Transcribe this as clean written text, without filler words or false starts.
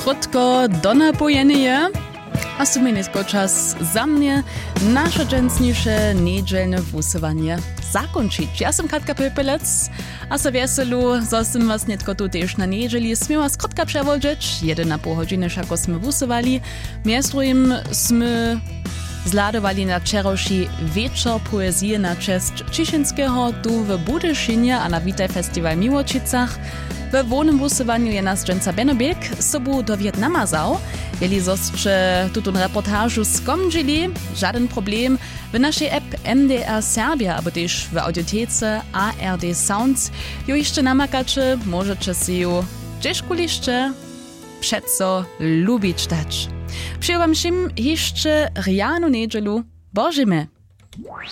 krótko do napojenia. A sumienisko czas za mnie nasze dżęsniejsze niedzielne wusywanie zakończyć. Ja sam Katka Pepelec, a so weselu, zo sam was netko tu też na niedzieli smiała z krótka przewodzić. 1,5 godziny szako sme wusywali. Miastrujem sme zladowali na wczorajszy wieczór poezji na cześć Ciszynskiego tu w Budyszynie a na Witaj Festiwal Miłočicach. W wolnym wusywaniu je nas dżęca Benobek sobu do Wietnama zał. Jeli zostrzy tutun reportażu skomdzili, żaden problem. W naszej app MDR Serbia, albo też w audiotece ARD Sounds, jo jeszcze namakacie, możecie si ju cieszkuliście przeco lubić dać. Przyjąłem się jeszcze rianu niedzielu. Bożymy!